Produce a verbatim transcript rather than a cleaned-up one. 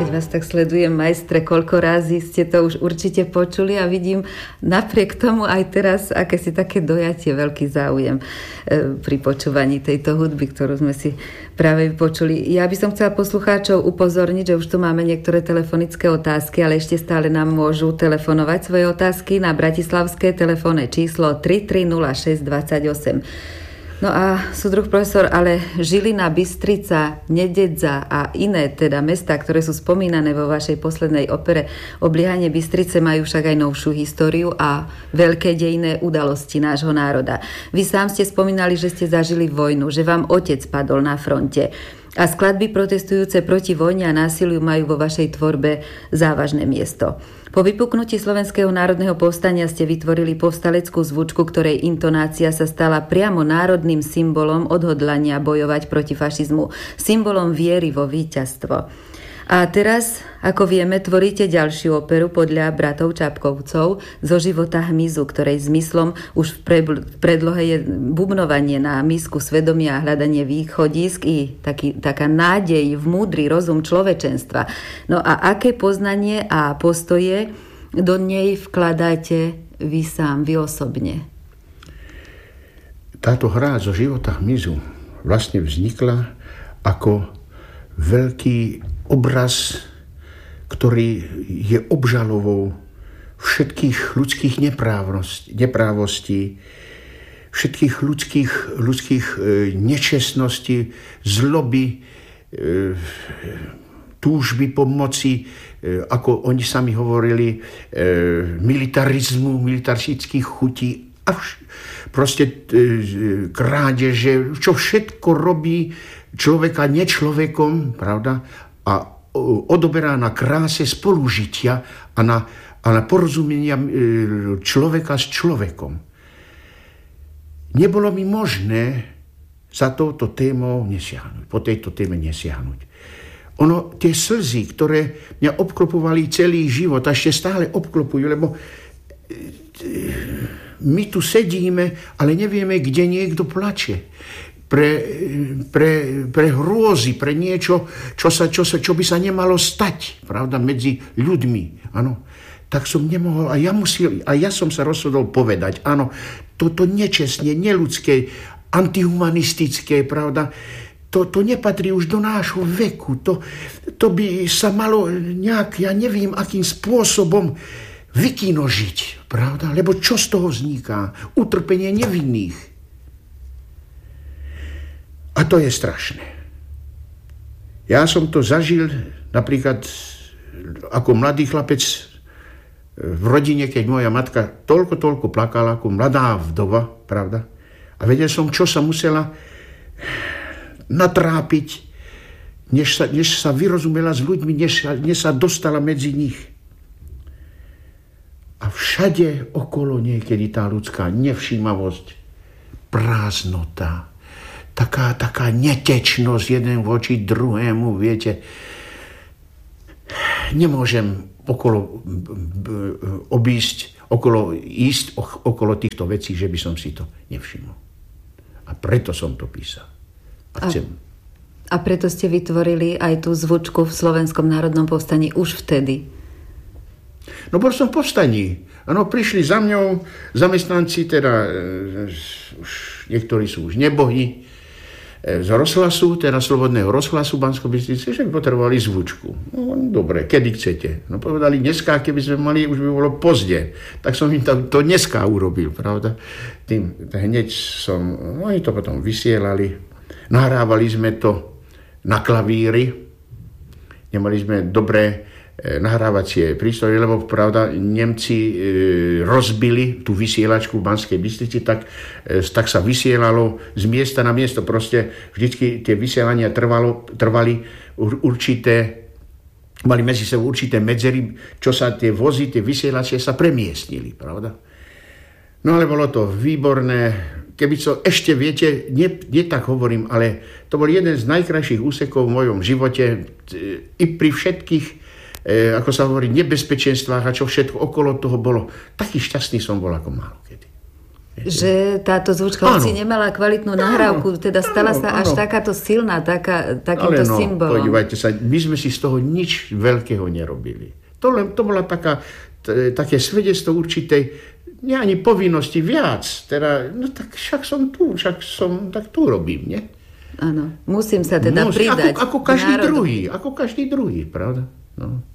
Keď vás tak sledujem, majstre, koľko razy ste to už určite počuli a vidím napriek tomu aj teraz akési také dojatie, veľký záujem pri počúvaní tejto hudby, ktorú sme si práve počuli. Ja by som chcela poslucháčov upozorniť, že už tu máme niektoré telefonické otázky, ale ešte stále nám môžu telefonovať svoje otázky na bratislavské telefónne číslo tri tri nula šesť dvadsaťosem. No a súdruh profesor, ale Žilina, Bystrica, Nededza a iné teda mestá, ktoré sú spomínané vo vašej poslednej opere Obliehanie Bystrice, majú však aj novšiu históriu a veľké dejinné udalosti nášho národa. Vy sám ste spomínali, že ste zažili vojnu, že vám otec padol na fronte. A skladby protestujúce proti vojne a násiliu majú vo vašej tvorbe závažné miesto. Po vypuknutí Slovenského národného povstania ste vytvorili povstaleckú zvučku, ktorej intonácia sa stala priamo národným symbolom odhodlania bojovať proti fašizmu, symbolom viery vo víťazstvo. A teraz, ako vieme, tvoríte ďalšiu operu podľa bratov Čapkovcov Zo života hmyzu, ktorej zmyslom už v predlohe je bubnovanie na misku svedomia a hľadanie východisk i taký, taká nádej v múdry rozum človečenstva. No a aké poznanie a postoje do nej vkladáte vy sám, vy osobne? Táto hra Zo života hmyzu vlastne vznikla ako veľký obraz, ktorý je obžalovou všetkých ľudských neprávostí, všetkých ľudských, ľudských e, nečestností, zloby, e, túžby po moci, e, ako oni sami hovorili, e, militarizmu, militaristických chutí a vš- proste e, krádeže, čo všetko robí človeka nečlovekom, pravda? A odoberá na kráse spolužitia a na, a na porozumenia človeka s človekom. Nebolo mi možné za touto témou nesiahnuť, po tejto téme nesiahnuť. Ono, tie slzy, ktoré mňa obklopovali celý život a ešte stále obklopujú, lebo my tu sedíme, ale nevieme, kde niekto plače. Pre, pre, pre hrôzy, pre niečo, čo, sa, čo, sa, čo by sa nemalo stať, pravda, medzi ľuďmi, áno. Tak som nemohol, a ja musel, a ja som sa rozhodol povedať, áno, toto nečestne, neľudské, antihumanistické, pravda, to, to nepatrí už do nášho veku, to, to by sa malo nejak, ja neviem, akým spôsobom vykinožiť, pravda, lebo čo z toho vzniká? Utrpenie nevinných. A to je strašné. Ja som to zažil napríklad ako mladý chlapec v rodine, keď moja matka toľko, toľko plakala, ako mladá vdova, pravda? A vedel som, čo sa musela natrápiť, než sa, než sa vyrozumela s ľuďmi, než sa, než sa dostala medzi nich. A všade okolo niekedy tá ľudská nevšímavosť, prázdnota, Taká, taká netečnosť jeden voči druhému, viete. Nemôžem okolo obísť, okolo ísť okolo týchto vecí, že by som si to nevšimol. A preto som to písal. A, chcem. a preto ste vytvorili aj tú zvučku v Slovenskom národnom povstaní už vtedy? No bol som v povstaní. Ano, prišli za mňou zamestnanci, teda už, niektorí sú už nebohy, z rozhlasu, teda Slobodného rozhlasu Banskobystrice, že by potrebovali zvučku. No, dobre, kedy chcete? No povedali, dneska, keby sme mali, už by bolo pozde. Tak som im to, to dneska urobil, pravda? Tým, hneď som, no oni to potom vysielali. Nahrávali sme to na klavíri. Nemali sme dobré nahrávacie prístroje, lebo pravda, Nemci e, rozbili tú vysielačku v Banskej Bystrici, tak, e, tak sa vysielalo z miesta na miesto. Proste vždycky tie vysielania trvalo, trvali určité, mali medzi sebou určité medzery, čo sa tie vozy, tie vysielačie sa premiestnili, pravda? No ale bolo to výborné. Keby to ešte viete, nie, nie tak hovorím, ale to bol jeden z najkrajších úsekov v mojom živote, e, i pri všetkých E, ako sa hovorí, nebezpečenstvách a čo všetko okolo toho bolo. Taký šťastný som bol ako málo kedy. Že táto zvučka, hoci nemala kvalitnú nahrávku, teda stala áno, sa až áno. takáto silná, taká, takýmto Ale no, symbolom. podívajte sa, my sme si z toho nič veľkého nerobili. To, len, to bola taká, t- také svedectvo určitej, nie ani povinnosti viac. Teda, no tak však som tu, však som, tak tu robím, nie? Áno, musím sa teda Musím, pridať. Ako, ako každý druhý, ako každý druhý, pravda? No.